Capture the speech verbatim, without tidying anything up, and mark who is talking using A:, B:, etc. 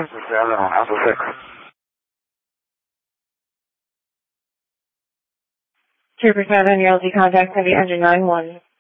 A: seven on Alpha six.
B: Trooper seven, you'll be contacting the engine nine one.